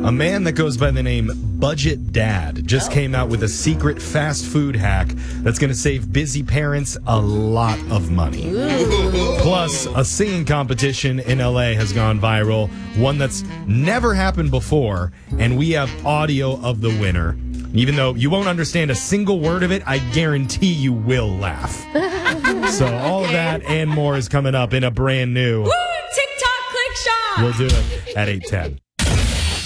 A man that goes by the name Budget Dad just came out with a secret fast food hack that's going to save busy parents a lot of money. Plus, a singing competition in LA has gone viral, one that's never happened before, and we have audio of the winner. Even though you won't understand a single word of it, I guarantee you will laugh. So all of that and more is coming up in a brand new TikTok Click Shop. We'll do it at 8:10.